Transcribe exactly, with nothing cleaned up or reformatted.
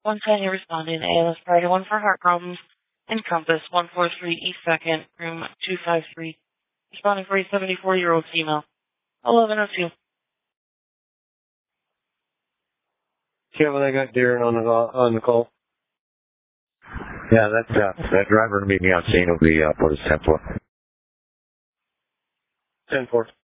one ten, you're responding. A L S priority one for heart problems. Encompass one forty-three East second, room two five three. Responding for a seventy-four-year-old female. eleven oh two. Kevin, I got Darren on the on the call. Yeah, that uh, that driver meeting me on scene will be uh, for the ten four. ten four.